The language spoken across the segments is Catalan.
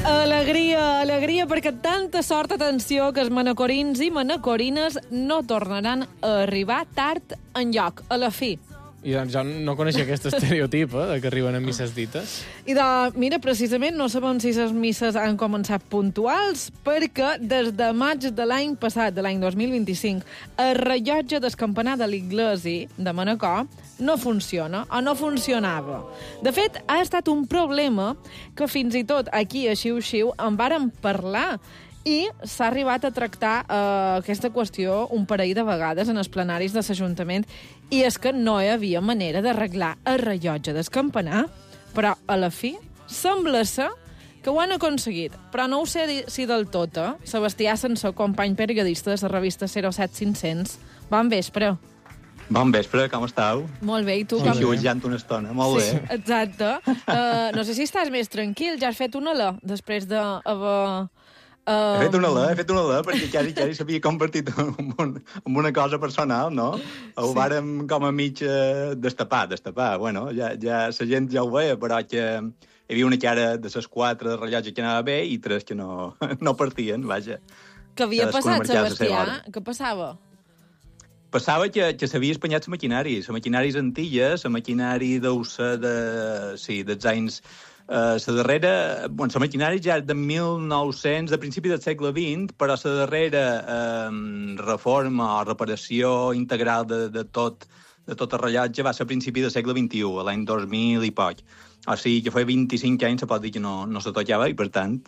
Alegria, alegria, perquè tanta sort, atenció, que els manacorins i manacorines no tornaran a arribar tard enlloc, a la fi. I doncs jo no coneixia aquest estereotip, de que arriben a misses dites. I mira, precisament no sabem si les misses han començat puntuals, perquè des de maig de l'any passat, de l'any 2025, el rellotge del campanar de l'Iglesi de Manacor no funciona, o no funcionava. De fet, ha estat un problema que fins i tot aquí a Xiu-Xiu en vàrem parlar, i s'ha arribat a tractar aquesta qüestió un parell de vegades en els plenaris de l'Ajuntament, i és que no hi havia manera d'arreglar el rellotge del campanar, però a la fi sembla ser que ho han aconseguit, però no ho sé si del tot, Sebastià Sansó, company periodista de la revista 07500. Bon vespre. Bon vespre, com estàu? Molt bé, i tu? Xiu-xiujant una estona, molt bé. Sí, exacte. No sé si estàs més tranquil, ja has fet una alè, després d'haver... He fet una alè, perquè quasi s'havia convertit en una cosa personal, no? Ho vàrem com a mig destapar. Bueno, ja la gent ja ho veia, però que hi havia una cara de les 4 de rellotge que anava bé i 3 que no partien, vaja. Què havia passat, Sebastià? Què passava? Passava que s'havia espanyat la maquinària és antiga, la maquinària deu ser dels anys... La darrera... la maquinària ja és de 1900, de principi del segle XX, però la darrera reforma o reparació integral de tot el rellotge va ser a principi del segle XXI, l'any 2000 i poc. O sigui que fa 25 anys se pot dir que no se tocava i, per tant,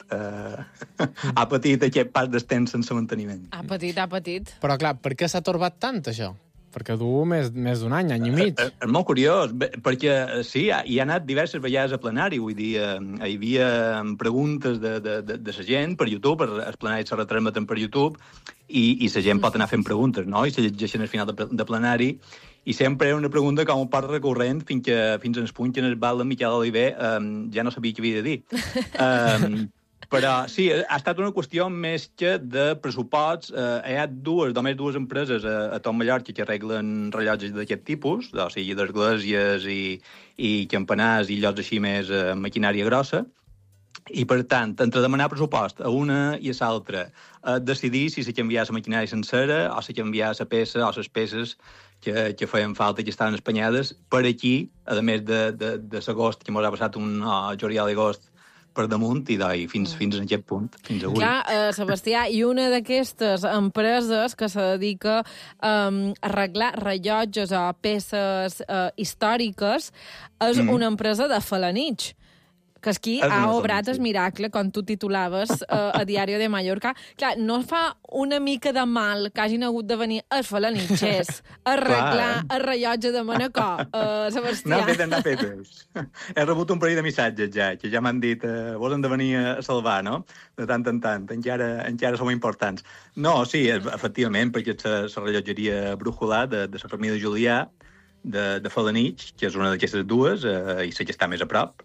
ha patit aquest pas del temps sense manteniment. Ha patit. Però, clar, per què s'ha torbat tant, això? Perquè du més d'un any i mig. És molt curiós, perquè sí, hi ha anat diverses vegades a plenari, vull dir, hi havia preguntes de la gent per YouTube, els plenaris se retransmeten per YouTube, i la gent pot anar fent preguntes, no? I se llegeixen al final de plenari, i sempre és una pregunta com un part recurrent fins al punt que en el val de Miquel Oliver ja no sabia què havia de dir. Però sí, ha estat una qüestió més que de pressupost. Hi ha només dues empreses a tot Mallorca que arreglen rellotges d'aquest tipus, o sigui, d'esglésies i campanars i llocs així més maquinària grossa, i per tant, entre demanar pressupost a una i a l'altra, decidir si se canviar la maquinària sencera o se canviar la peça o les peces que feien falta i que estaven espanyades, per aquí, a més de l'agost, que ens ha passat un juliol i agost per damunt i fins en aquest punt, fins avui. Clar, Sebastià, i una d'aquestes empreses que se dedica a arreglar rellotges o peces històriques és una empresa de Felanitx, que aquí ha obrat el miracle, com tu titulaves a Diario de Mallorca. Clar, no fa una mica de mal que hagin hagut de venir els felanitxers a arreglar el rellotge de Manacor, Sebastià? N'ha fetes. He rebut un parell de missatges ja, que ja m'han dit vos han de venir a salvar, no? De tant en tant, encara som importants. No, sí, efectivament, perquè la rellotgeria Brújula de la família Julià, de Felanitx, que és una d'aquestes dues, i sé que està més a prop,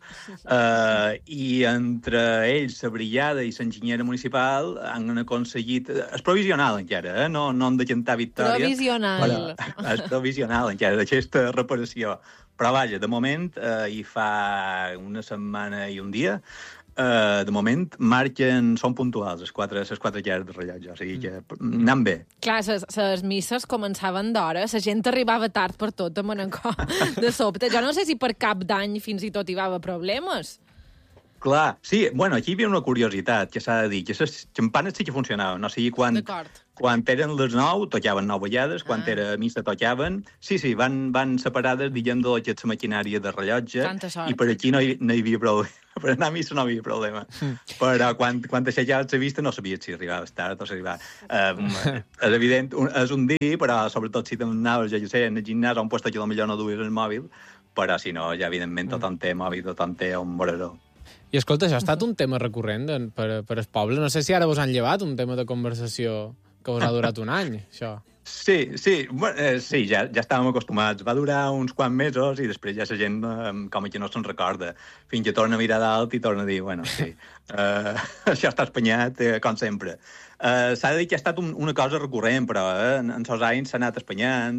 i entre ells, la brigada i l'enginyera municipal han aconseguit... És provisional, encara, no hem de cantar victòria. Provisional. És provisional, encara, d'aquesta reparació. Però, vaja, de moment, i fa una setmana i un dia, de moment, són puntuals, les quatre llares de rellotge, o sigui que anant bé. Clar, les misses començaven d'hora, la gent arribava tard per tot a Manacor, de sobte. Jo no sé si per cap d'any fins i tot hi va haver problemes. Clar, sí, bueno, aquí hi havia una curiositat que s'ha de dir, que les campanes sí que funcionaven, o sigui, quan eren les 9, tocaven 9 vegades, quan era missa tocaven, sí, van separades, diguem, de la maquinària de rellotge, i per aquí no hi havia problema, per anar a missa no hi havia problema. Però quan t'aixecaves la vista no sabies si arribaves tard o si arribaves. És evident, és un dir, però sobretot si t'anaves, ja sé, en el gimnàs on puesto que potser no duies el mòbil, però si no, ja evidentment tothom té mòbil, tothom té un morador. I escolta, això ha estat un tema recurrent per al poble. No sé si ara vos han llevat un tema de conversació que vos ha durat un any, això. Sí, ja estàvem acostumats. Va durar uns quants mesos i després ja la gent com que no se'n recorda. Fins que torna a mirar dalt i torna a dir, bueno, sí, això està espanyat, com sempre. S'ha de dir que ha estat una cosa recurrent, però en els anys s'ha anat espanyant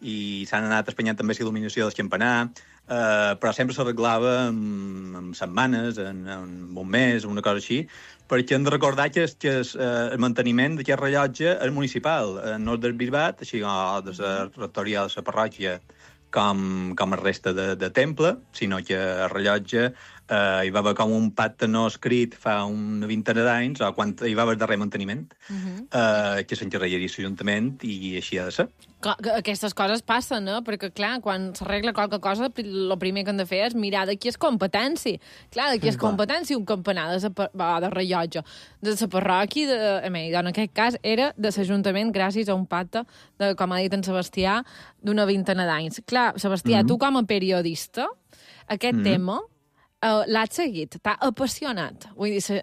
i s'han anat espanyant també l'il·luminació del campanar, però sempre s'arreglava en setmanes, en un mes, una cosa així, perquè hem de recordar que el manteniment d'aquest rellotge és municipal, no és del bisbat, així com de la rectoria de la parròquia, com el resta de temple, sinó que el rellotge hi va haver com un pacte no escrit fa una vintena d'anys, o quan hi va haver el darrer manteniment, que s'encarregaria l'Ajuntament i així ha de ser. Clar, aquestes coses passen, perquè, clar, quan s'arregla qualque cosa, el primer que han de fer és mirar de qui és competència. Clar, de qui és competència un campanar de rellotge. De la parròquia, en aquest cas, era de l'Ajuntament gràcies a un pacte, com ha dit en Sebastià, d'una vintena d'anys. Clar, Sebastià, tu com a periodista, aquest tema l'has seguit, t'ha apassionat. Vull dir...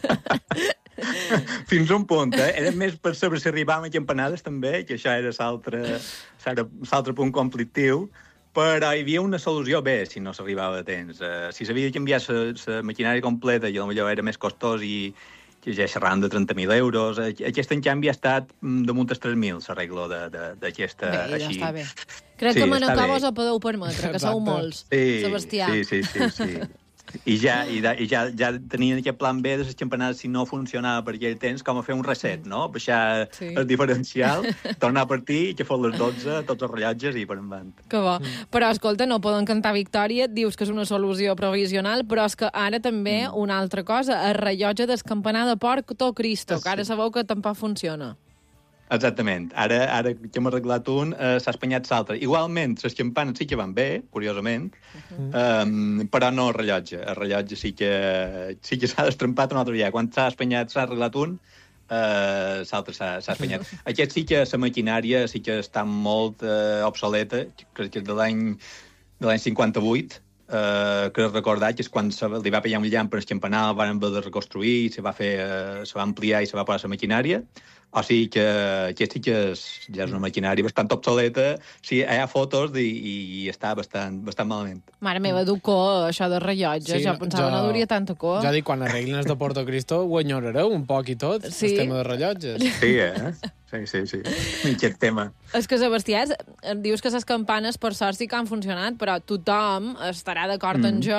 Fins a un punt, Era més per saber si arribàvem a campanades, també, que això era l'altre punt conflictiu, però hi havia una solució bé, si no s'arribava a temps. Si s'havia de canviar la maquinària completa, i potser era més costós i ja xerrant de 30.000 euros, aquest en canvi ha estat damunt els 3.000, l'arreglo d'aquesta... Bé, ja està bé. Crec que Manacor vos ho podeu permetre, que sou molts, Sebastià. Sí. I ja tenien aquest plan B de les campanades si no funcionava per aquell temps, com a fer un reset, no? Baixar el diferencial, tornar a partir i que fos les 12, tots els rellotges i per endavant. Que bo. Però, escolta, no poden cantar victòria, dius que és una solució provisional, però és que ara també una altra cosa, el rellotge del campanar de Porto Cristo, que ara sabeu que tampoc funciona. Exactament. Ara que hem arreglat un, s'ha espanyat l'altre. Igualment, les campanes sí que van bé, curiosament, però no el rellotge. El rellotge sí que s'ha destrempat un altre dia. Quan s'ha arreglat un, l'altre s'ha espanyat. Aquest sí que la maquinària sí que està molt obsoleta, crec que és de l'any 58, que recordar que és quan li va pegar un llamp per el campanar, el van haver de reconstruir, se va ampliar i se va posar la maquinària. O sigui que sí que ja és una maquinària bastant obsoleta. Sí, hi ha fotos i està bastant malament. Mare meva, du cor, això de rellotge. Jo pensava no duria tanta cor. Ja dic, quan arreglin els de Porto Cristo ho enyorareu un poc i tot, el tema de rellotges. Sí. Aquest tema. És que, Sebastià, dius que les campanes per sort sí que han funcionat, però tothom estarà d'acord amb jo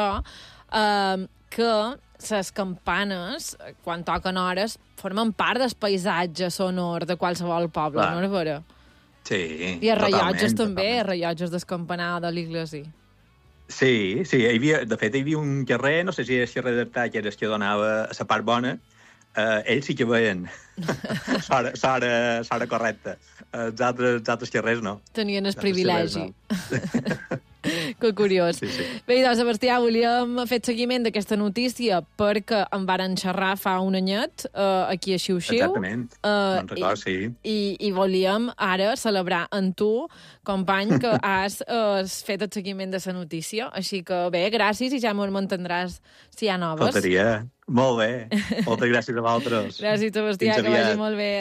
que les campanes, quan toquen hores, formen part del paisatge sonor de qualsevol poble, no és vera? Sí, i els rellotges també, els rellotges del campanar de l'església. Sí, de fet hi havia un carrer, no sé si era el carrer d'Artà, que era el que donava a la part bona, ells sí que veien l'hora correcta. Els altres carrers no. Tenien el privilegi. Que curiós. Sí. Bé, doncs, Sebastià, volíem fer seguiment d'aquesta notícia perquè en varen xerrar fa un anyet aquí a Xiu-Xiu. Exactament, me'n record, sí. I volíem ara celebrar en tu, company, que has fet el seguiment de la notícia. Així que bé, gràcies i ja m'entendràs si hi ha noves. Faltaria. Molt bé. Moltes gràcies a vosaltres. Gràcies, Sebastià, que vagi molt bé.